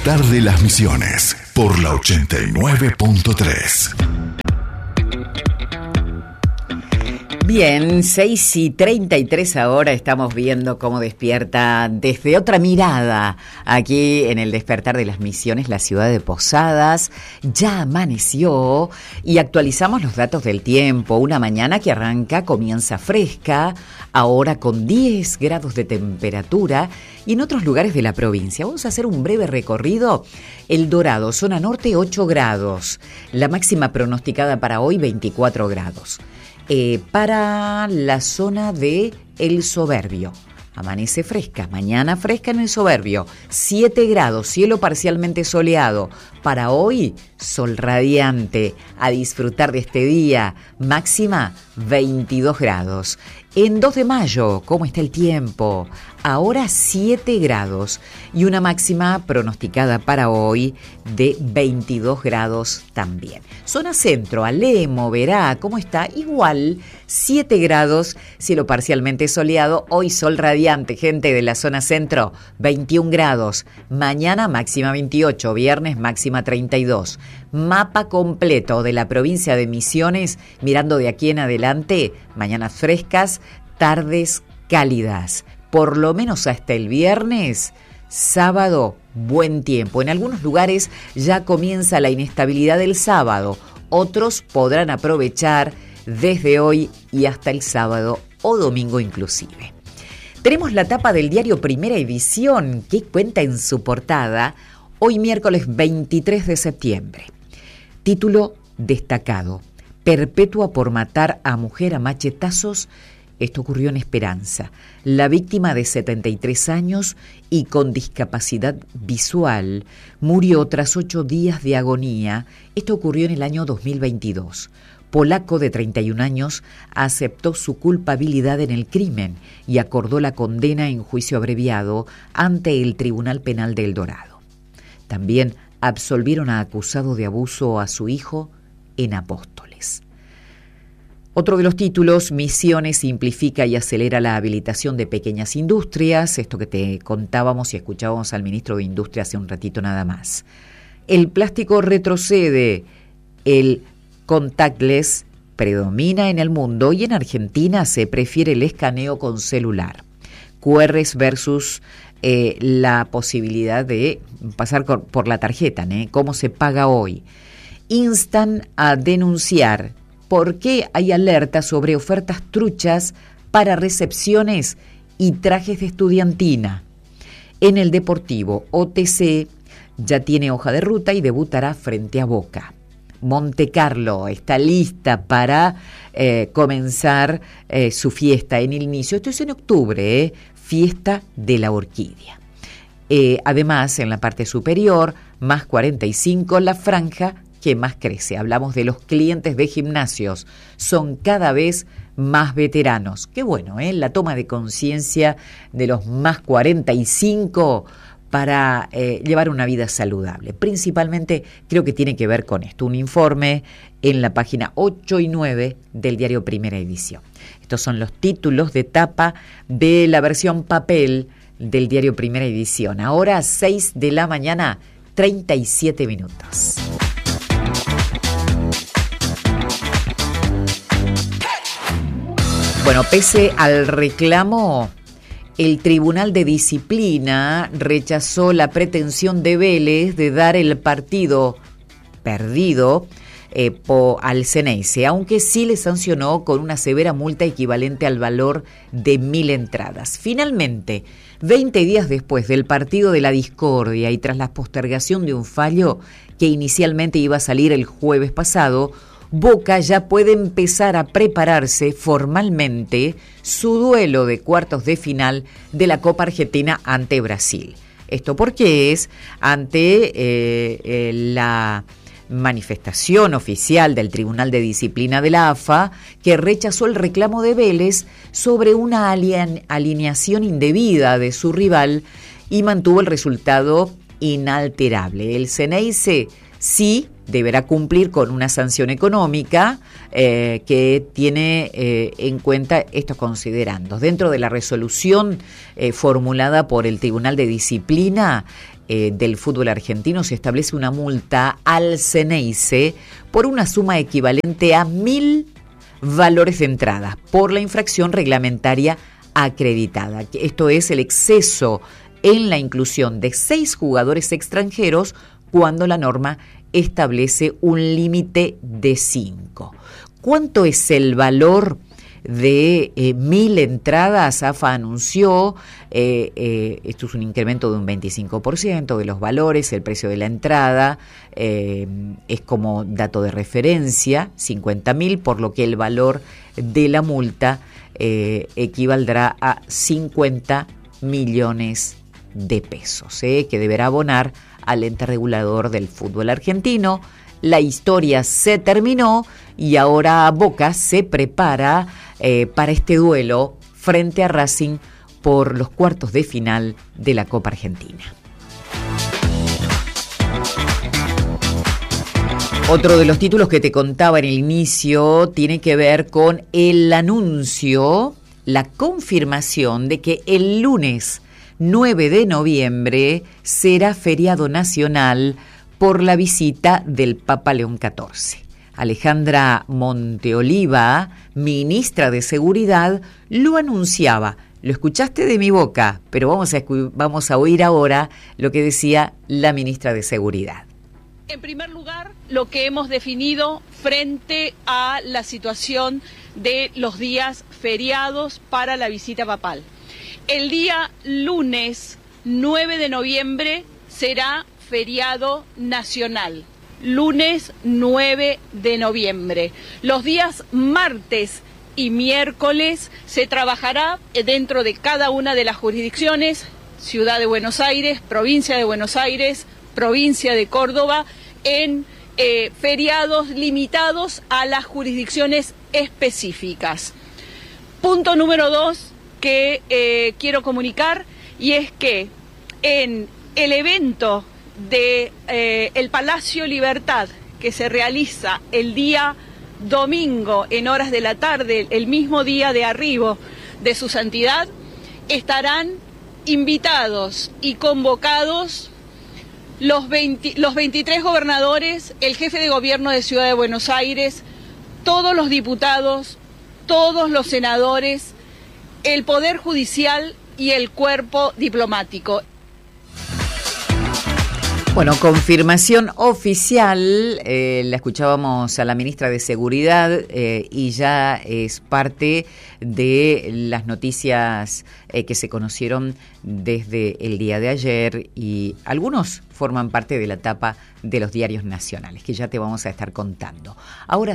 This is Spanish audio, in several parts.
Despertar de las Misiones por la 89.3. Bien, 6:33 ahora estamos viendo cómo despierta desde otra mirada aquí en el Despertar de las Misiones la ciudad de Posadas. Ya amaneció y actualizamos los datos del tiempo. Una mañana que comienza fresca, ahora con 10 grados de temperatura y en otros lugares de la provincia. Vamos a hacer un breve recorrido. El Dorado, zona norte, 8 grados. La máxima pronosticada para hoy, 24 grados. Para la zona de El Soberbio, amanece fresca, mañana fresca en El Soberbio, 7 grados, cielo parcialmente soleado. Para hoy, sol radiante, a disfrutar de este día, máxima 22 grados. En 2 de mayo, ¿cómo está el tiempo? Ahora 7 grados y una máxima pronosticada para hoy de 22 grados también. Zona centro, Alemo, Verá, ¿cómo está? Igual, 7 grados, cielo parcialmente soleado. Hoy sol radiante, gente de la zona centro, 21 grados. Mañana máxima 28, viernes máxima 32. Mapa completo de la provincia de Misiones, mirando de aquí en adelante, mañanas frescas, tardes cálidas, por lo menos hasta el viernes. Sábado, buen tiempo. En algunos lugares ya comienza la inestabilidad del sábado. Otros podrán aprovechar desde hoy y hasta el sábado o domingo inclusive. Tenemos la tapa del diario Primera Edición, que cuenta en su portada hoy miércoles 23 de septiembre. Título destacado: Perpetua por matar a mujer a machetazos. Esto ocurrió en Esperanza. La víctima, de 73 años y con discapacidad visual, murió tras 8 días de agonía. Esto ocurrió en el año 2022. Polaco, de 31 años, aceptó su culpabilidad en el crimen y acordó la condena en juicio abreviado ante el Tribunal Penal de El Dorado. También absolvieron a acusado de abuso a su hijo en Apóstoles. Otro de los títulos: Misiones simplifica y acelera la habilitación de pequeñas industrias. Esto que te contábamos y escuchábamos al ministro de Industria hace un ratito nada más. El plástico retrocede. El contactless predomina en el mundo y en Argentina se prefiere el escaneo con celular. QRs versus la posibilidad de pasar por la tarjeta, ¿eh? ¿Cómo se paga hoy? Instan a denunciar por qué hay alerta sobre ofertas truchas para recepciones y trajes de estudiantina. En el Deportivo, OTC ya tiene hoja de ruta y debutará frente a Boca. Monte Carlo está lista para comenzar su fiesta en el inicio. Esto es en octubre, fiesta de la orquídea. Además, en la parte superior, más 45, la franja que más crece. Hablamos de los clientes de gimnasios. Son cada vez más veteranos. Qué bueno, la toma de conciencia de los más 45 para llevar una vida saludable. Principalmente creo que tiene que ver con esto. Un informe en la página 8 y 9 del diario Primera Edición. Estos son los títulos de tapa de la versión papel del diario Primera Edición. Ahora 6 de la mañana, 37 minutos. Bueno, pese al reclamo, el Tribunal de Disciplina rechazó la pretensión de Vélez de dar el partido perdido al Xeneize, aunque sí le sancionó con una severa multa equivalente al valor de 1.000 entradas. Finalmente, 20 días después del partido de la discordia y tras la postergación de un fallo que inicialmente iba a salir el jueves pasado, Boca ya puede empezar a prepararse formalmente su duelo de cuartos de final de la Copa Argentina ante Brasil. Esto porque es ante la manifestación oficial del Tribunal de Disciplina de la AFA, que rechazó el reclamo de Vélez sobre una alineación indebida de su rival y mantuvo el resultado inalterable. El Xeneize sí deberá cumplir con una sanción económica que tiene en cuenta estos considerandos. Dentro de la resolución formulada por el Tribunal de Disciplina, del fútbol argentino se establece una multa al Ceneice por una suma equivalente a 1.000 valores de entrada por la infracción reglamentaria acreditada. Esto es el exceso en la inclusión de 6 jugadores extranjeros cuando la norma establece un límite de 5. ¿Cuánto es el valor de 1.000 entradas? AFA anunció, esto es un incremento de un 25% de los valores, el precio de la entrada es como dato de referencia, 50.000, por lo que el valor de la multa equivaldrá a 50 millones de pesos, que deberá abonar al ente regulador del fútbol argentino. La historia se terminó y ahora Boca se prepara para este duelo frente a Racing por los cuartos de final de la Copa Argentina. Otro de los títulos que te contaba en el inicio tiene que ver con el anuncio, la confirmación de que el lunes 9 de noviembre será feriado nacional por la visita del Papa León XIV. Alejandra Monteoliva, ministra de Seguridad, lo anunciaba. Lo escuchaste de mi boca, pero vamos a oír ahora lo que decía la ministra de Seguridad. En primer lugar, lo que hemos definido frente a la situación de los días feriados para la visita papal. El día lunes 9 de noviembre será feriado nacional. Lunes 9 de noviembre. Los días martes y miércoles se trabajará dentro de cada una de las jurisdicciones, Ciudad de Buenos Aires, Provincia de Buenos Aires, Provincia de Córdoba, en feriados limitados a las jurisdicciones específicas. Punto número 2 que quiero comunicar, y es que en el evento de el Palacio Libertad, que se realiza el día domingo en horas de la tarde, el mismo día de arribo de su santidad, estarán invitados y convocados los 23 gobernadores, el jefe de gobierno de Ciudad de Buenos Aires, todos los diputados, todos los senadores, el Poder Judicial y el cuerpo diplomático. Bueno, confirmación oficial, la escuchábamos a la ministra de Seguridad y ya es parte de las noticias que se conocieron desde el día de ayer, y algunos forman parte de la tapa de los diarios nacionales, que ya te vamos a estar contando. Ahora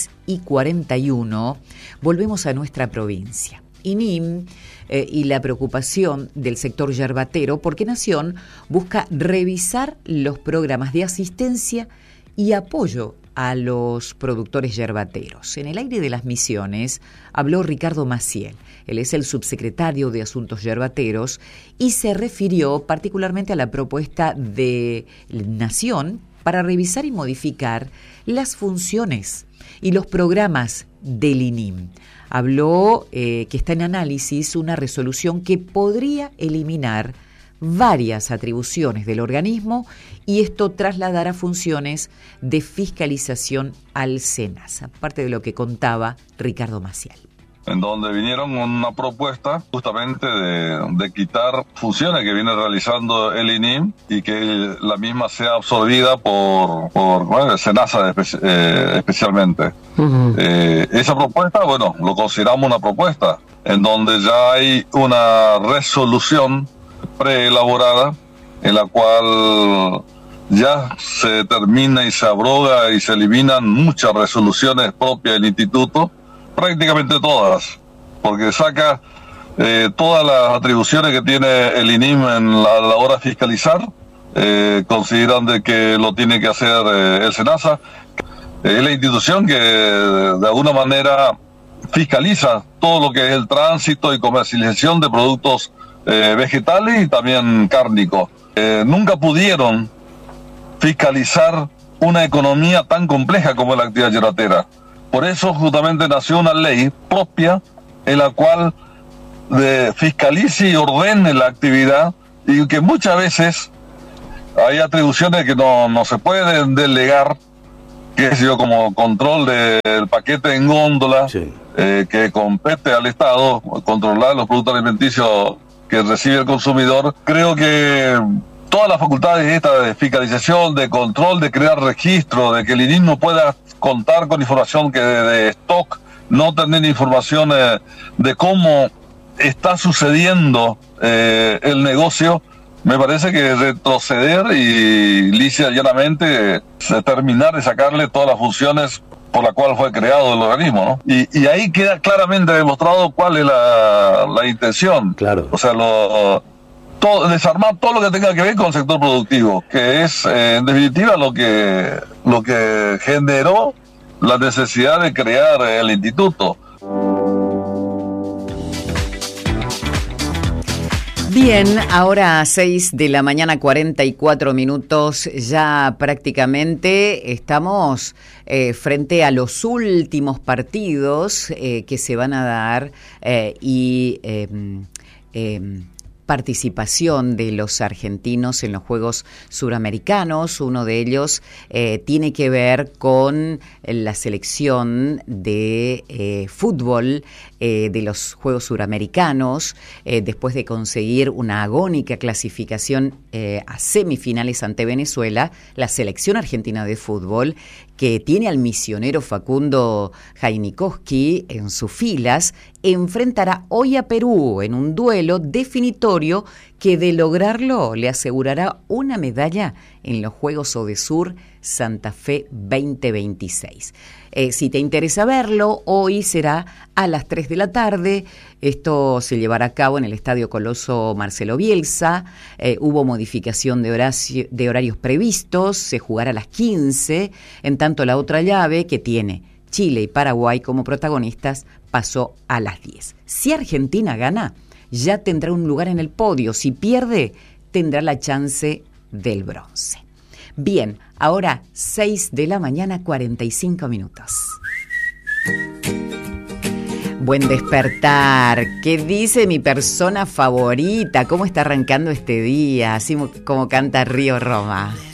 6:41, volvemos a nuestra provincia. INIM y la preocupación del sector yerbatero, porque Nación busca revisar los programas de asistencia y apoyo a los productores yerbateros. En el aire de las Misiones habló Ricardo Maciel. Él es el subsecretario de Asuntos Yerbateros y se refirió particularmente a la propuesta de Nación para revisar y modificar las funciones y los programas del INIM. Habló que está en análisis una resolución que podría eliminar varias atribuciones del organismo y esto trasladará funciones de fiscalización al SENASA, aparte de lo que contaba Ricardo Maciel. En donde vinieron con una propuesta justamente de quitar funciones que viene realizando el INIM y que la misma sea absorbida por el SENASA especialmente. Uh-huh. Esa propuesta, bueno, lo consideramos una propuesta en donde ya hay una resolución preelaborada en la cual ya se determina y se abroga y se eliminan muchas resoluciones propias del instituto, prácticamente todas, porque saca todas las atribuciones que tiene el INIM a la hora de fiscalizar, consideran de que lo tiene que hacer el SENASA. Es la institución que de alguna manera fiscaliza todo lo que es el tránsito y comercialización de productos vegetales y también cárnicos. Nunca pudieron fiscalizar una economía tan compleja como la actividad yerbatera. Por eso justamente nació una ley propia en la cual fiscalice y ordene la actividad, y que muchas veces hay atribuciones que no se pueden delegar, que es como control del paquete en góndola, sí, que compete al Estado, controlar los productos alimenticios que recibe el consumidor. Creo que todas las facultades estas de fiscalización, de control, de crear registro, de que el INIM no pueda contar con información que de stock, no tener información de cómo está sucediendo el negocio, me parece que retroceder y lisa y llanamente terminar de sacarle todas las funciones por la cual fue creado el organismo, ¿no? Y ahí queda claramente demostrado cuál es la intención. Claro. O sea, desarmar todo lo que tenga que ver con el sector productivo, que es en definitiva lo que generó la necesidad de crear el instituto. Bien, ahora 6 de la mañana, 44 minutos, ya prácticamente estamos frente a los últimos partidos que se van a dar y participación de los argentinos en los Juegos Suramericanos. Uno de ellos tiene que ver con la selección de fútbol de los Juegos Suramericanos, después de conseguir una agónica clasificación a semifinales ante Venezuela. La selección argentina de fútbol, que tiene al misionero Facundo Jainikowski en sus filas, enfrentará hoy a Perú en un duelo definitorio que, de lograrlo, le asegurará una medalla en los Juegos Odesur Santa Fe 2026. Si te interesa verlo, hoy será a las 3 de la tarde. Esto se llevará a cabo en el Estadio Coloso Marcelo Bielsa. Hubo modificación de horarios previstos, se jugará a las 15, en tanto la otra llave, que tiene Chile y Paraguay como protagonistas, pasó a las 10. Si Argentina gana, ya tendrá un lugar en el podio. Si pierde, tendrá la chance del bronce. Bien, ahora 6 de la mañana, 45 minutos. Buen despertar. ¿Qué dice mi persona favorita? ¿Cómo está arrancando este día? Así como canta Río Roma.